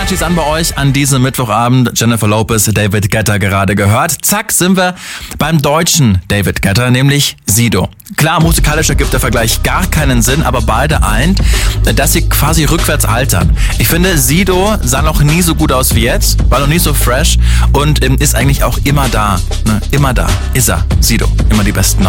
Party's an bei euch an diesem Mittwochabend. Jennifer Lopez, David Guetta gerade gehört. Zack, sind wir beim deutschen David Guetta, nämlich Sido. Klar, musikalisch ergibt der Vergleich gar keinen Sinn, aber beide eint, dass sie quasi rückwärts altern. Ich finde, Sido sah noch nie so gut aus wie jetzt, war noch nie so fresh und ist eigentlich auch immer da. Ne? Immer da ist er, Sido. Immer die besten